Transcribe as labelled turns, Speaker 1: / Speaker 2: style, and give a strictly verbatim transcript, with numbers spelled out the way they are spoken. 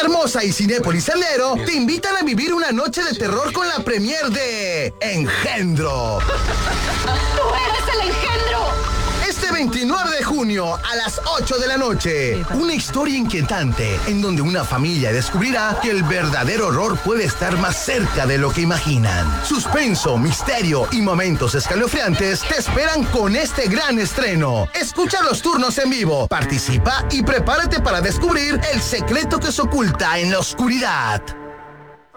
Speaker 1: Hermosa y Cinépolis Sendero te invitan a vivir una noche de terror con la premier de Engendro.
Speaker 2: ¡Tú eres el engendro!
Speaker 1: Este veintinueve de junio a las ocho de la noche, una historia inquietante en donde una familia descubrirá que el verdadero horror puede estar más cerca de lo que imaginan. Suspenso, misterio y momentos escalofriantes te esperan con este gran estreno. Escucha los turnos en vivo, participa y prepárate para descubrir el secreto que se oculta en la oscuridad.